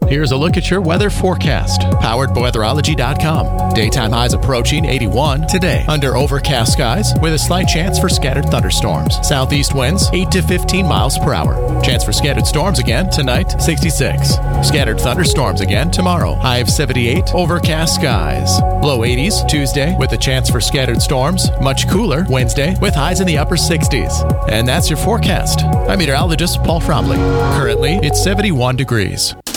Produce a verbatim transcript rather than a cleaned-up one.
Here's a look at your weather forecast. Powered by weatherology dot com. Daytime highs approaching eighty-one today. Under overcast skies with a slight chance for scattered thunderstorms. Southeast winds eight to fifteen miles per hour. Chance for scattered storms again tonight, sixty-six. Scattered thunderstorms again tomorrow. High of seventy-eight. Overcast skies. Low eighties Tuesday with a chance for scattered storms. Much cooler Wednesday with highs in the upper sixties. And that's your forecast. I'm meteorologist Paul Fromley. Currently, it's seventy-one degrees.